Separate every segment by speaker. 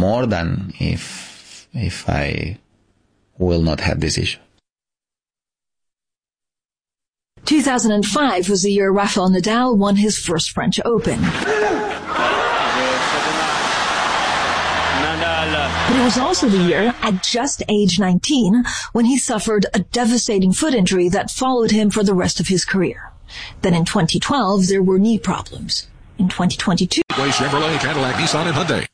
Speaker 1: more than if I will not have this issue.
Speaker 2: 2005 was the year Rafael Nadal won his first French Open. But it was also the year, at just age 19, when he suffered a devastating foot injury that followed him for the rest of his career. Then in 2012, there were knee problems. In 2022...
Speaker 3: Chevrolet, Cadillac, Nissan, and Hyundai.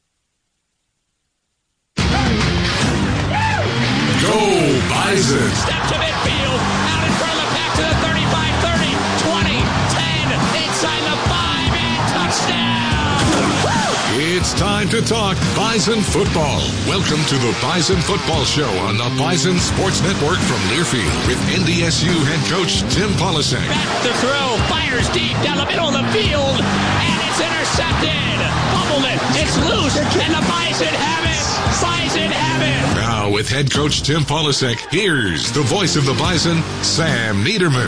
Speaker 3: Go Bison!
Speaker 4: Step to midfield, out in front of the pack to the 35, 30, 20, 10, inside the 5, and touchdown!
Speaker 3: It's time to talk Bison football. Welcome to the Bison Football Show on the Bison Sports Network from Learfield with NDSU head coach Tim Polasek.
Speaker 4: Back to throw, fires deep down the middle of the field, and it's intercepted. Fumbled it, it's loose, and the Bison have it. Bison have it.
Speaker 3: Now with head coach Tim Polasek, here's the voice of the Bison, Sam Niederman.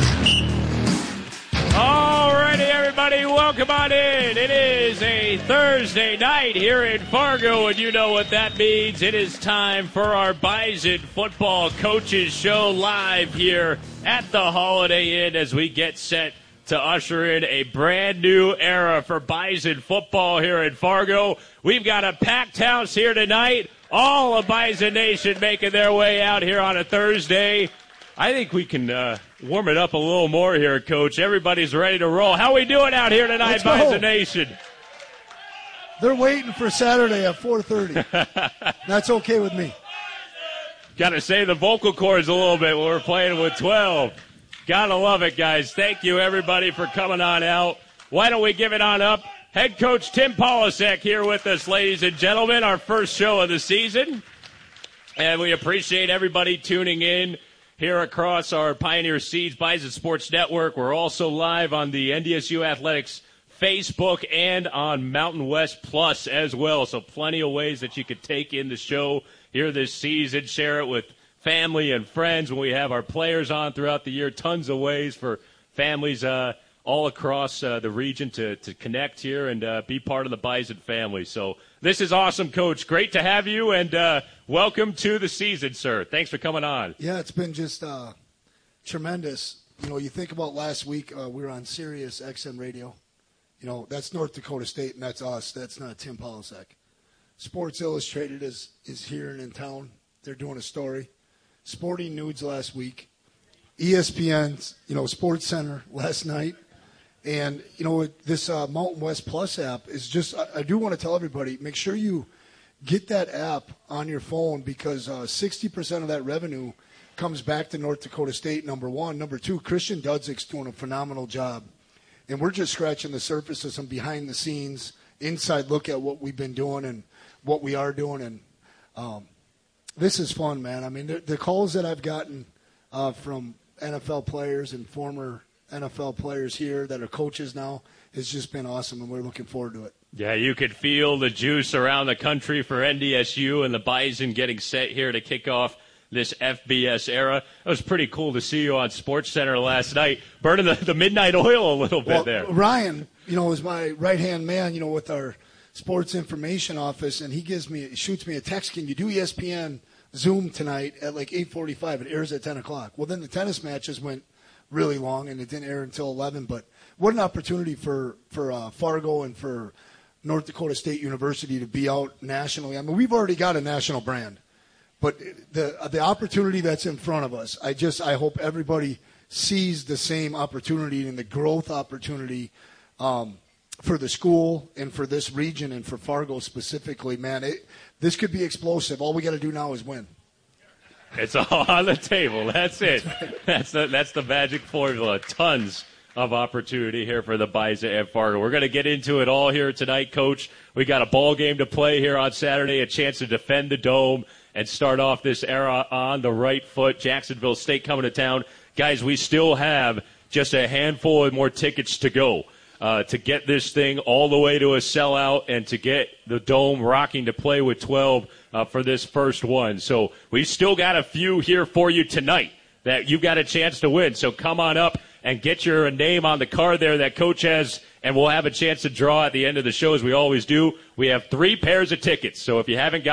Speaker 5: Alrighty, everybody, welcome on in. It is a Thursday night here in Fargo, and you know what that means. It is time for our Bison Football Coaches Show live here at the Holiday Inn as we get set to usher in a brand new era for Bison football here in Fargo. We've got a packed house here tonight. All of Bison Nation making their way out here on a Thursday. I think we can warm it up a little more here, Coach. Everybody's ready to roll. How we doing out here tonight, Bison Nation?
Speaker 6: They're waiting for Saturday at 4:30. That's okay with me.
Speaker 5: Got to save the vocal cords a little bit when we're playing with 12. Gotta love it, guys. Thank you, everybody, for coming on out. Why don't we give it on up? Head coach Tim Polasek here with us, ladies and gentlemen, our first show of the season. And we appreciate everybody tuning in here across our Pioneer Seeds Bison Sports Network. We're also live on the NDSU Athletics Facebook and on Mountain West Plus as well. So plenty of ways that you could take in the show here this season, share it with family and friends when we have our players on throughout the year. Tons of ways for families all across the region to connect here and be part of the Bison family. So this is awesome, Coach. Great to have you, and welcome to the season, sir. Thanks for coming on.
Speaker 6: Yeah, it's been just tremendous. You know, you think about last week, we were on Sirius XM Radio. You know, that's North Dakota State, and that's us. That's not Tim Polasek. Sports Illustrated is here and in town. They're doing a story. Sporting Nudes last week. ESPN's, Sports Center last night. And, this Mountain West Plus app is just, I do want to tell everybody, make sure you get that app on your phone because 60% of that revenue comes back to North Dakota State, number one. Number two, Christian Dudzik's doing a phenomenal job. And we're just scratching the surface of some behind-the-scenes, inside look at what we've been doing and what we are doing. And this is fun, man. I mean, the calls that I've gotten from NFL players and former NFL players here that are coaches now has just been awesome, and we're looking forward to it.
Speaker 5: Yeah, you could feel the juice around the country for NDSU and the Bison getting set here to kick off this FBS era. It was pretty cool to see you on Sports Center last night, burning the midnight oil a little bit there.
Speaker 6: Ryan, is my right-hand man, with our sports information office, and he shoots me a text, can you do ESPN Zoom tonight at like 8:45? It airs at 10 o'clock. Well, then the tennis matches went really long, and it didn't air until 11. But what an opportunity for Fargo and for North Dakota State University to be out nationally. I mean, we've already got a national brand, but the opportunity that's in front of us, I hope everybody sees the same opportunity and the growth opportunity for the school and for this region and for Fargo specifically. Man, this could be explosive. All we got to do now is win.
Speaker 5: It's all on the table. That's it. That's the magic formula. Tons of opportunity here for the Bison and Fargo. We're going to get into it all here tonight, Coach. We got a ball game to play here on Saturday, a chance to defend the Dome and start off this era on the right foot. Jacksonville State coming to town. Guys, we still have just a handful of more tickets to go to get this thing all the way to a sellout and to get the Dome rocking to play with 12 for this first one. So we've still got a few here for you tonight that you've got a chance to win. So come on up and get your name on the card there that Coach has, and we'll have a chance to draw at the end of the show as we always do. We have 3 pairs of tickets. So if you haven't got